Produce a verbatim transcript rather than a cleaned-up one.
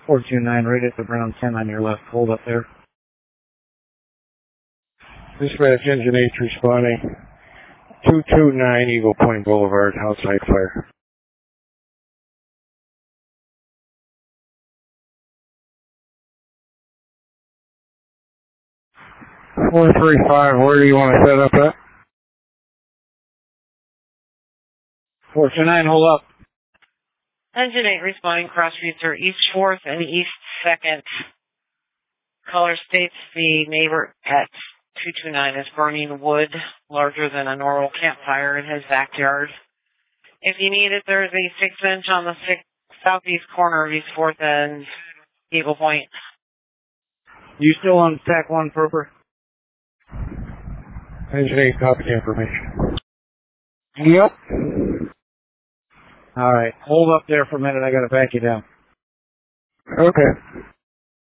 four two nine, right at the brown ten on your left. Hold up there. Dispatch engine eight responding. two two nine Eagle Point Boulevard, house site fire. four three five, where do you want to set up at? four two nine, hold up. Engine eight responding, cross streets are East fourth and East second. Caller states the neighbor at two two nine is burning wood larger than a normal campfire in his backyard. If you need it, there's a six inch on the six, southeast corner of East fourth and Eagle Point. You still on stack one, Purper? Engine eight, copy the information. Yep. All right. Hold up there for a minute. I got to back you down. Okay.